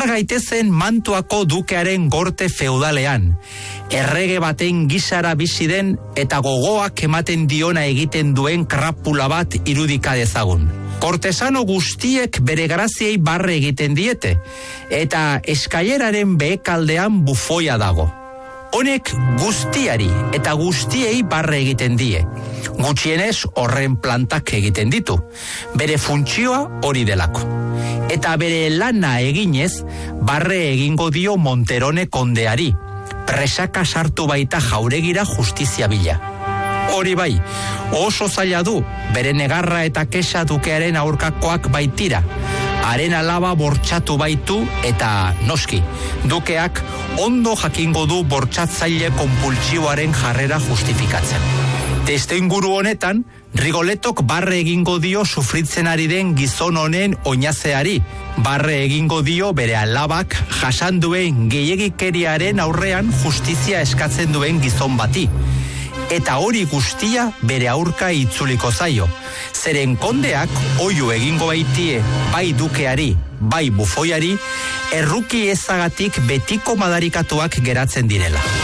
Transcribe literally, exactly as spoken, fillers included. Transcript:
Har gaitezen Mantuako dukearen gorte feudalean, errege baten gisara bizi den eta gogoak ematen diona egiten duen krapula bat irudika dezagun. Kortesano guztiek bere graziei barre egiten diete, eta eskaileraren behekaldean bufoia dago. Honek guztiari eta guztiei barre egiten die. Gutxienez horren plantak egiten ditu. Bere funtzioa hori delako. Eta bere lana eginez, barre egingo dio Monterone kondeari. Presaka sartu baita jauregira justizia bila. Hori bai, oso zaila du, bere negarra eta kexa dukearen aurkakoak baitira. Haren alaba bortxatu baitu eta noski, dukeak ondo jakingo du bortxatzaile konpultsioaren jarrera justifikatzen. Testuinguru honetan, Rigoletok barre egingo dio sufritzen ari den gizon honen oinazeari, barre egingo dio bere alabak jasan duen gehiegikeriaren aurrean justizia eskatzen duen gizon bati. Eta hori guztia bere aurka itzuliko zaio. Zeren kondeak oihu egingo baitie bai dukeari, bai bufoiari, erruki ezagatik betiko madarikatuak geratzen direla.